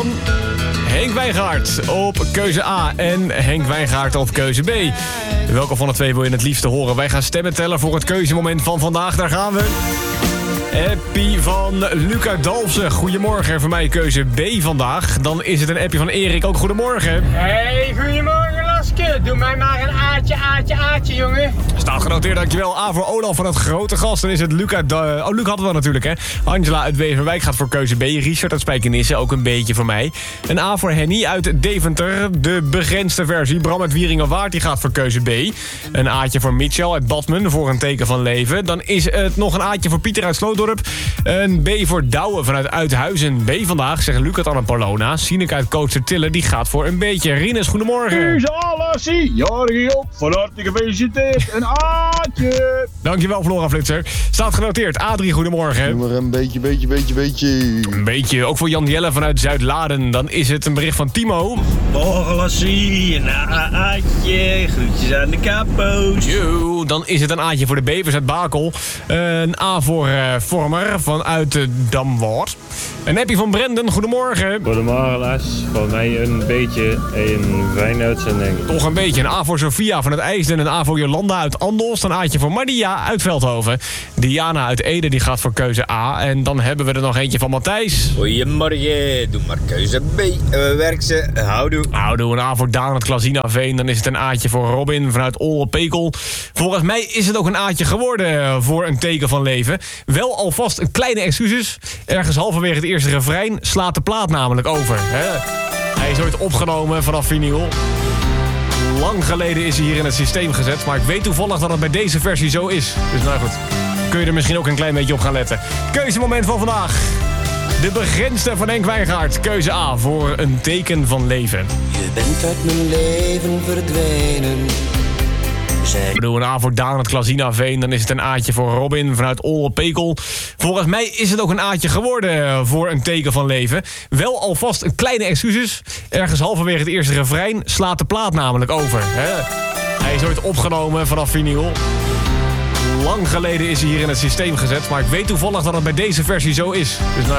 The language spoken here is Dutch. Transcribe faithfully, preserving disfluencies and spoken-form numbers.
van Henk Wijngaard op keuze A en Henk Wijngaard op keuze B. Welke van de twee wil je het liefste horen? Wij gaan stemmen tellen voor het keuzemoment van vandaag. Daar gaan we. Appie van Luca Dalfsen. Goedemorgen, voor mij keuze B vandaag. Dan is het een appie van Erik. Ook goedemorgen. Hey, goedemorgen Laske. Doe mij maar een aatje, aatje, aatje, jongen. Staat genoteerd, dankjewel. A voor Olaf van het grote gast. Dan is het Luca... Da- oh, Luc had het wel natuurlijk, hè. Angela uit Weverwijk gaat voor keuze B. Richard uit Spijkenisse, ook een beetje voor mij. Een A voor Henny uit Deventer. De begrensde versie. Bram uit Wieringenwaard, die gaat voor keuze B. Een A'tje voor Mitchell uit Badmen voor een teken van leven. Dan is het nog een A'tje voor Pieter uit Slootdorp. Een B voor Douwe vanuit Uithuizen. B vandaag, zeggen Lucas aan Polona. Sineke uit Kootsertille, die gaat voor een beetje. Rinus, goedemorgen. Keuze Alassie, jarig op, van harte gefeliciteerd. Een aatje. Dankjewel, Flora Flitser. Staat genoteerd. Adrie, goedemorgen. Doe maar een beetje, beetje, beetje, beetje. Een beetje, ook voor Jan Jelle vanuit Zuid-Laden. Dan is het een bericht van Timo. Morgen Lassie, een aatje, groetjes aan de kapo's. Yo, dan is het een A'tje voor de Bevers uit Bakel. Een A voor uh, Vormer vanuit uh, Damwoord. Een appie van Brendan, goedemorgen. Goedemorgen Les, voor mij een beetje een fijne uitzending. Toch een beetje. Een A voor Sofia van het IJsden. Een A voor Jolanda uit Andelst. Een A'tje voor Maria uit Veldhoven. Diana uit Ede, die gaat voor keuze A. En dan hebben we er nog eentje van Matthijs. Goedemorgen, doe maar keuze B. Uh, werk ze, houdoe. Houdoe, een A voor Daan uit Klazinaveen. Dan is het een A'tje voor Robin vanuit Olpe-Pekel. Volgens mij is het ook een A'tje geworden voor een teken van leven. Wel alvast een kleine excuses. Ergens halverwege het eerste refrein slaat de plaat namelijk over. Hè? Hij is ooit opgenomen vanaf vinyl. Lang geleden is hij hier in het systeem gezet. Maar ik weet toevallig dat het bij deze versie zo is. Dus nou goed, kun je er misschien ook een klein beetje op gaan letten. Keuzemoment van vandaag. De begrensde van Henk Wijngaard. Keuze A voor een teken van leven. Je bent uit mijn leven verdwenen. We doen een A voor Daan uit Klazinaveen. Dan is het een A'tje voor Robin vanuit Olpe-Pekel. Volgens mij is het ook een A'tje geworden voor een teken van leven. Wel alvast een kleine excuses. Ergens halverwege het eerste refrein slaat de plaat namelijk over. Hè? Hij is ooit opgenomen vanaf vinyl. Lang geleden is hij hier in het systeem gezet. Maar ik weet toevallig dat het bij deze versie zo is. Dus nou